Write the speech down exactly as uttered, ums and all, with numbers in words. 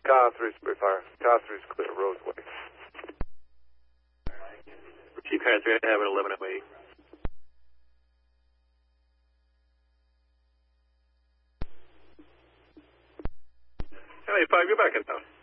Car three's fire. Car three's clear. Roseway. Chief Car three, I have it eleven oh eight. L A five, you're back in town.